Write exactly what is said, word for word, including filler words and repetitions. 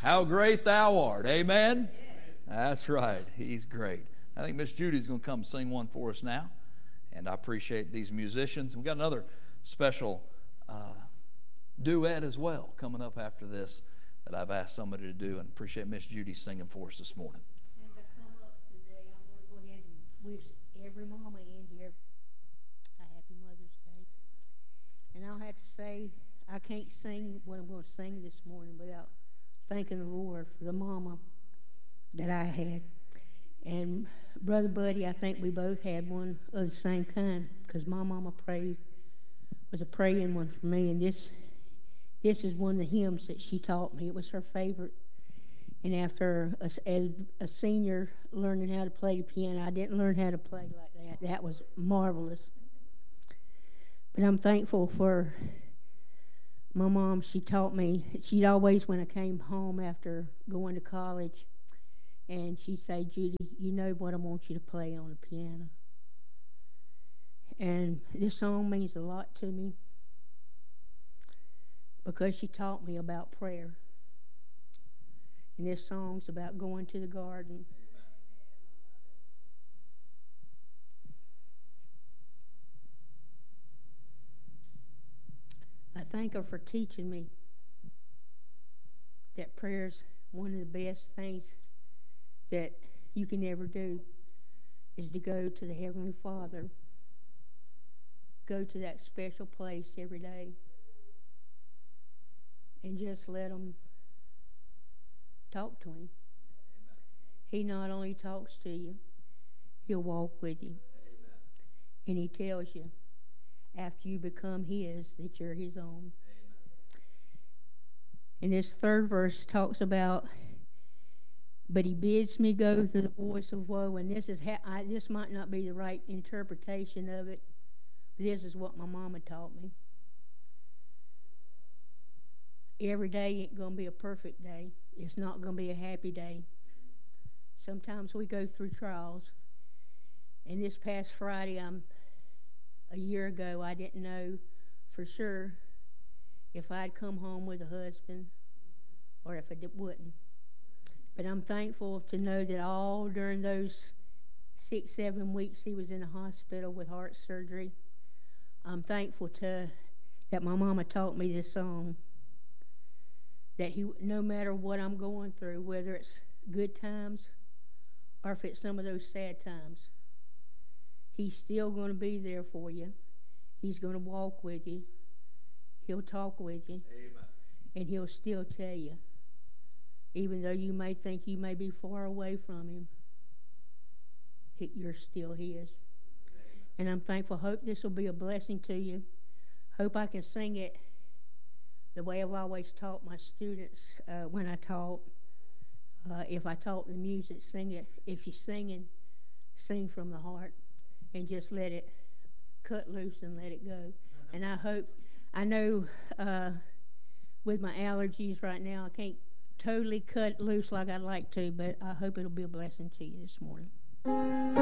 How great thou art. Amen? That's right. He's great. I think Miss Judy's going to come sing one for us now. And I appreciate these musicians. We've got another special uh, duet as well coming up after this that I've asked somebody to do, and appreciate Miss Judy singing for us this morning. As I come up today, I want to go ahead and wish every mama in here a happy Mother's Day. And I'll have to say, I can't sing what I'm going to sing this morning without thanking the Lord for the mama that I had. And Brother Buddy, I think we both had one of the same kind, because my mama prayed, was a praying one for me, and this this is one of the hymns that she taught me. It was her favorite. And after a, as a senior learning how to play the piano, I didn't learn how to play like that. That was marvelous. But I'm thankful for my mom. She taught me, she'd always, when I came home after going to college, and she'd say, Judy, you know what I want you to play on the piano. And this song means a lot to me because she taught me about prayer. And this song's about going to the garden. I thank her for teaching me that prayer's one of the best things that you can ever do, is to go to the Heavenly Father. Go to that special place every day and just let Him talk to Him. Amen. He not only talks to you, He'll walk with you. Amen. And He tells you after you become His that you're His own. Amen. And this third verse talks about, but He bids me go through the voice of woe. And this is ha- I, this might not be the right interpretation of it, but this is what my mama taught me. Every day ain't going to be a perfect day. It's not going to be a happy day. Sometimes we go through trials. And this past Friday, um, a year ago, I didn't know for sure if I'd come home with a husband or if I d- wouldn't. But I'm thankful to know that all during those six, seven weeks he was in the hospital with heart surgery, I'm thankful to that my mama taught me this song, that he, no matter what I'm going through, whether it's good times or if it's some of those sad times, He's still going to be there for you. He's going to walk with you. He'll talk with you. Amen. And He'll still tell you, even though you may think you may be far away from Him, he, you're still His. Amen. And I'm thankful. Hope this will be a blessing to you. Hope I can sing it the way I've always taught my students uh, when I taught. Uh, if I taught the music, sing it. If you're singing, sing from the heart and just let it cut loose and let it go. And I hope, I know uh, with my allergies right now, I can't totally cut loose like I'd like to, but I hope it'll be a blessing to you this morning.